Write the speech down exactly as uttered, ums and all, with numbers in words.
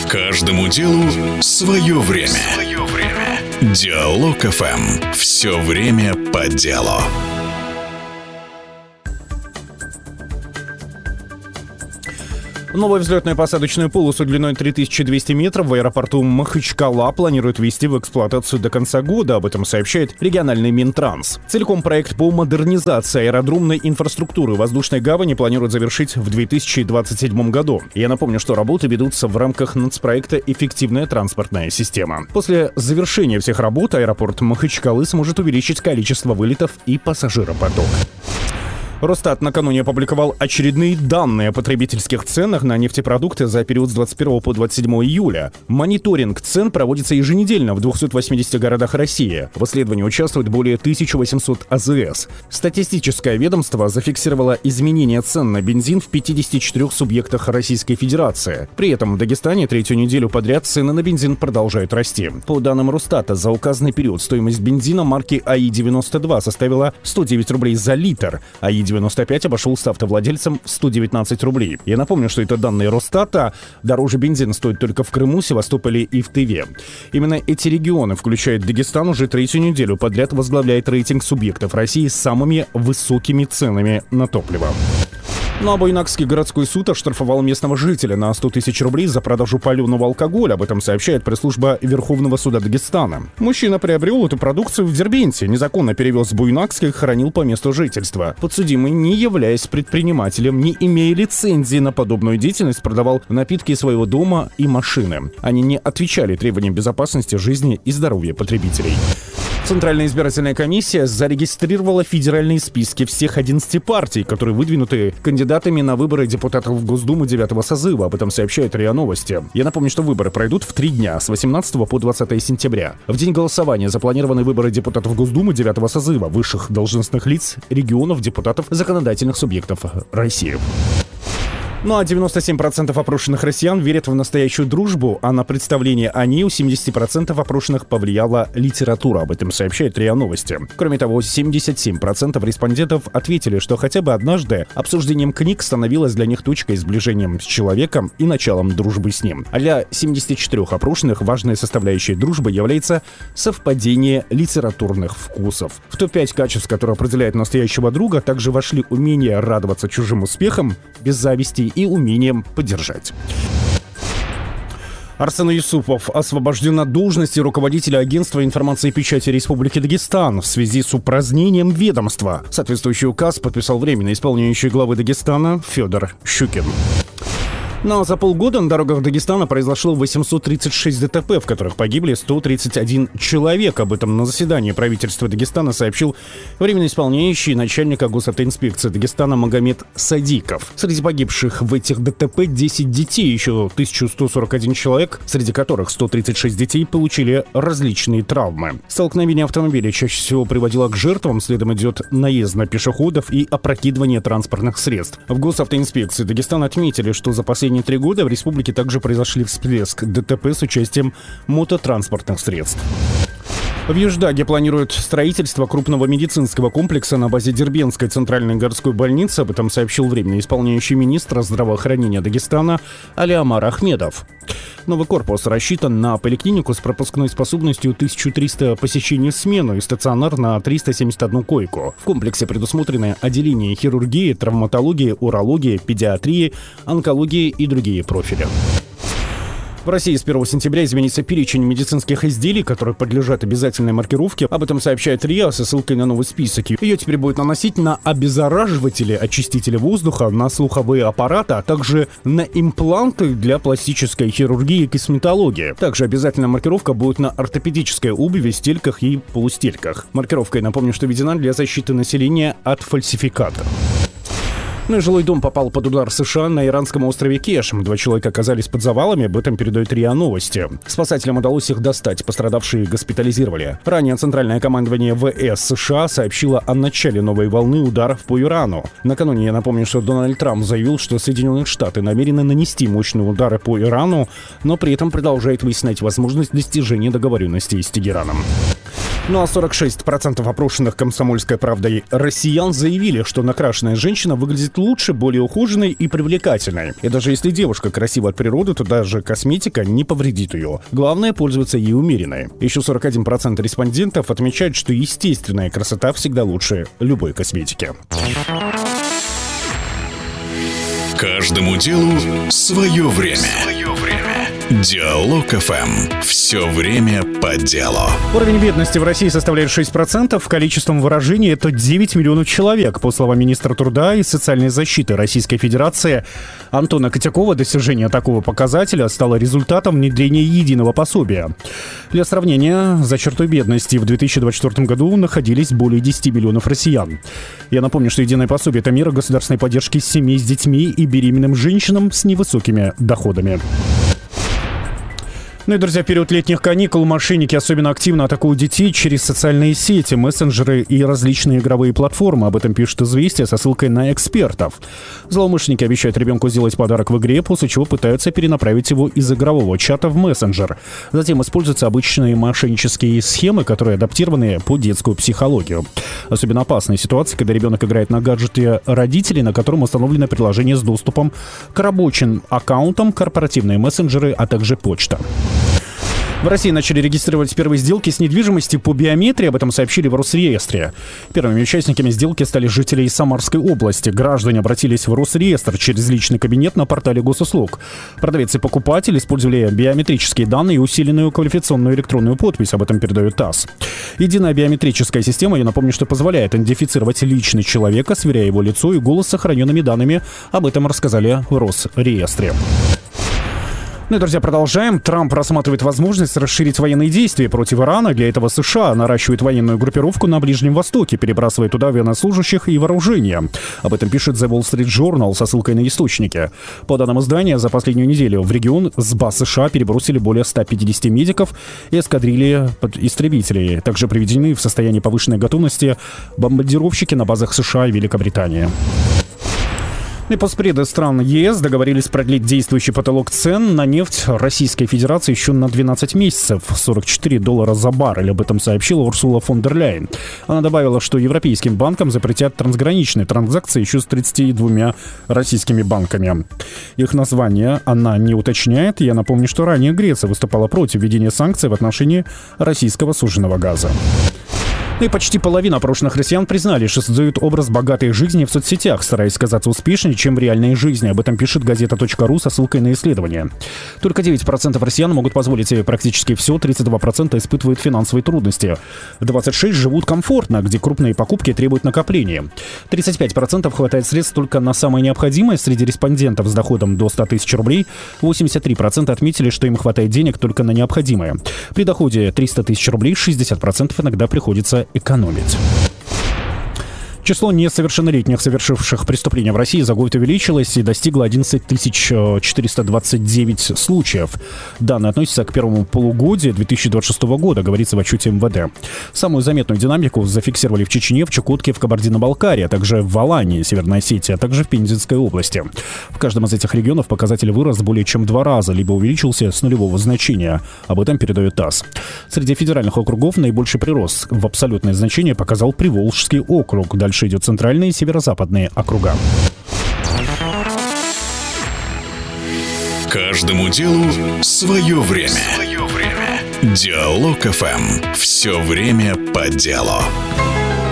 Каждому делу свое время. Свое время. Диалог эф эм. Все время по делу. Новую взлетную посадочную полосу длиной три тысячи двести метров в аэропорту Махачкала планируют ввести в эксплуатацию до конца года. Об этом сообщает региональный Минтранс. Целиком проект по модернизации аэродромной инфраструктуры воздушной гавани планируют завершить в две тысячи двадцать седьмом году. Я напомню, что работы ведутся в рамках нацпроекта «Эффективная транспортная система». После завершения всех работ аэропорт Махачкалы сможет увеличить количество вылетов и пассажиропоток. Росстат накануне опубликовал очередные данные о потребительских ценах на нефтепродукты за период с двадцать первого по двадцать седьмое июля. Мониторинг цен проводится еженедельно в двухстах восьмидесяти городах России. В исследовании участвует более тысячи восьмисот а зэ эс. Статистическое ведомство зафиксировало изменение цен на бензин в пятидесяти четырёх субъектах Российской Федерации. При этом в Дагестане третью неделю подряд цены на бензин продолжают расти. По данным Росстата, за указанный период стоимость бензина марки а и девяносто два составила сто девять рублей за литр, а и девяносто пять обошелся автовладельцам в сто девятнадцать рублей. Я напомню, что это данные Росстата. Дороже бензин стоит только в Крыму, Севастополе и в Тыве. Именно эти регионы, включая Дагестан, уже третью неделю подряд возглавляет рейтинг субъектов России с самыми высокими ценами на топливо. Ну а Буйнакский городской суд оштрафовал местного жителя на сто тысяч рублей за продажу паленого алкоголя. Об этом сообщает пресс-служба Верховного суда Дагестана. Мужчина приобрел эту продукцию в Дербенте, незаконно перевез в Буйнакск и хранил по месту жительства. Подсудимый, не являясь предпринимателем, не имея лицензии на подобную деятельность, продавал напитки из своего дома и машины. Они не отвечали требованиям безопасности жизни и здоровья потребителей. Центральная избирательная комиссия зарегистрировала федеральные списки всех одиннадцати партий, которые выдвинуты кандидатами на выборы депутатов в Госдуму девятого созыва. Об этом сообщает РИА Новости. Я напомню, что выборы пройдут в три дня, с восемнадцатого по двадцатое сентября. В день голосования запланированы выборы депутатов Госдумы девятого созыва, высших должностных лиц, регионов, депутатов законодательных субъектов России. Ну а девяносто семь процентов опрошенных россиян верят в настоящую дружбу, а на представление о ней у семидесяти процентов опрошенных повлияла литература. Об этом сообщает РИА Новости. Кроме того, семьдесят семь процентов респондентов ответили, что хотя бы однажды обсуждением книг становилось для них точкой сближения с человеком и началом дружбы с ним. А для семидесяти четырёх опрошенных важной составляющей дружбы является совпадение литературных вкусов. В топ пять качеств, которые определяют настоящего друга, также вошли умение радоваться чужим успехам без зависти и умением поддержать. Арсен Юсупов освобожден от должности руководителя агентства информации и печати Республики Дагестан в связи с упразднением ведомства. Соответствующий указ подписал временно исполняющий главы Дагестана Федор Щукин. Но за полгода на дорогах Дагестана произошло восемьсот тридцать шесть дэ тэ пэ, в которых погибли сто тридцать один человек. Об этом на заседании правительства Дагестана сообщил временно исполняющий начальника госавтоинспекции Дагестана Магомед Садиков. Среди погибших в этих дэ тэ пэ десять детей, еще тысяча сто сорок один человек, среди которых сто тридцать шесть детей получили различные травмы. Столкновение автомобилей чаще всего приводило к жертвам, следом идет наезд на пешеходов и опрокидывание транспортных средств. В госавтоинспекции Дагестана отметили, что за последние Последние три года в республике также произошли всплеск дэ тэ пэ с участием мототранспортных средств. В Юждаге планируют строительство крупного медицинского комплекса на базе Дербентской центральной городской больницы. Об этом сообщил временно исполняющий министр здравоохранения Дагестана Алиамар Ахмедов. Новый корпус рассчитан на поликлинику с пропускной способностью тысяча триста посещений в смену и стационар на триста семьдесят одну койку. В комплексе предусмотрены отделения хирургии, травматологии, урологии, педиатрии, онкологии и другие профили. В России с первого сентября изменится перечень медицинских изделий, которые подлежат обязательной маркировке. Об этом сообщает РИА со ссылкой на новый список. Ее теперь будет наносить на обеззараживатели, очистители воздуха, на слуховые аппараты, а также на импланты для пластической хирургии и косметологии. Также обязательная маркировка будет на ортопедической обуви, стельках и полустельках. Маркировка, я напомню, что введена для защиты населения от фальсификата. Ну и жилой дом попал под удар США на иранском острове Кеш. Два человека оказались под завалами, об этом передает РИА Новости. Спасателям удалось их достать, пострадавшие госпитализировали. Ранее Центральное командование вэ эс США сообщило о начале новой волны ударов по Ирану. Накануне я напомню, что Дональд Трамп заявил, что Соединенные Штаты намерены нанести мощные удары по Ирану, но при этом продолжает выяснять возможность достижения договоренности с Тегераном. Ну а сорок шесть процентов опрошенных «Комсомольской правдой» россиян заявили, что накрашенная женщина выглядит лучше, более ухоженной и привлекательной. И даже если девушка красива от природы, то даже косметика не повредит ее. Главное — пользоваться ей умеренно. Еще сорок один процент респондентов отмечают, что естественная красота всегда лучше любой косметики. Каждому делу свое время. Диалог эф эм. Все время по делу. Уровень бедности в России составляет шесть процентов. Количеством выражений это девять миллионов человек. По словам министра труда и социальной защиты Российской Федерации Антона Котякова, достижение такого показателя стало результатом внедрения единого пособия. Для сравнения, за чертой бедности в две тысячи двадцать четвёртом году находились более десяти миллионов россиян. Я напомню, что единое пособие — это мера государственной поддержки семей с детьми и беременным женщинам с невысокими доходами. Ну и, друзья, в период летних каникул мошенники особенно активно атакуют детей через социальные сети, мессенджеры и различные игровые платформы. Об этом пишет «Известия» со ссылкой на экспертов. Злоумышленники обещают ребенку сделать подарок в игре, после чего пытаются перенаправить его из игрового чата в мессенджер. Затем используются обычные мошеннические схемы, которые адаптированы под детскую психологию. Особенно опасная ситуация, когда ребенок играет на гаджете родителей, на котором установлено приложение с доступом к рабочим аккаунтам, корпоративные мессенджеры, а также почта. В России начали регистрировать первые сделки с недвижимостью по биометрии, об этом сообщили в Росреестре. Первыми участниками сделки стали жители из Самарской области. Граждане обратились в Росреестр через личный кабинет на портале госуслуг. Продавец и покупатель использовали биометрические данные и усиленную квалификационную электронную подпись, об этом передает ТАСС. Единая биометрическая система, я напомню, что позволяет идентифицировать личность человека, сверяя его лицо и голос с сохраненными данными. Об этом рассказали в Росреестре. Ну и, друзья, продолжаем. Трамп рассматривает возможность расширить военные действия против Ирана. Для этого США наращивает военную группировку на Ближнем Востоке, перебрасывая туда военнослужащих и вооружение. Об этом пишет The Wall Street Journal со ссылкой на источники. По данным издания, за последнюю неделю в регион с баз США перебросили более ста пятидесяти медиков и эскадрильи истребителей. Также приведены в состоянии повышенной готовности бомбардировщики на базах США и Великобритании. И постпреды стран ЕС договорились продлить действующий потолок цен на нефть Российской Федерации еще на двенадцать месяцев, сорок четыре доллара за баррель. Об этом сообщила Урсула фон дер Ляйен. Она добавила, что европейским банкам запретят трансграничные транзакции еще с тридцатью двумя российскими банками. Их название она не уточняет. Я напомню, что ранее Греция выступала против введения санкций в отношении российского сжиженного газа. Ну и почти половина опрошенных россиян признали, что создают образ богатой жизни в соцсетях, стараясь казаться успешнее, чем в реальной жизни. Об этом пишет газета точка ру со ссылкой на исследование. Только девять процентов россиян могут позволить себе практически все, тридцать два процента испытывают финансовые трудности. двадцать шесть процентов живут комфортно, где крупные покупки требуют накопления. тридцать пять процентов хватает средств только на самое необходимое. Среди респондентов с доходом до ста тысяч рублей восемьдесят три процента отметили, что им хватает денег только на необходимое. При доходе триста тысяч рублей шестьдесят процентов иногда приходится экономить. Число несовершеннолетних, совершивших преступления в России, за год увеличилось и достигло одиннадцать тысяч четыреста двадцать девять случаев. Данные относятся к первому полугодию две тысячи двадцать шестого года, говорится в отчете эм вэ дэ. Самую заметную динамику зафиксировали в Чечне, в Чукотке, в Кабардино-Балкарии, а также в Алании, Северной Осетии, а также в Пензенской области. В каждом из этих регионов показатель вырос более чем в два раза, либо увеличился с нулевого значения. Об этом передает ТАСС. Среди федеральных округов наибольший прирост в абсолютное значение показал Приволжский округ. Дальше идет центральные и северо-западные округа. Каждому делу свое время. Диалог эф эм. Все время по делу.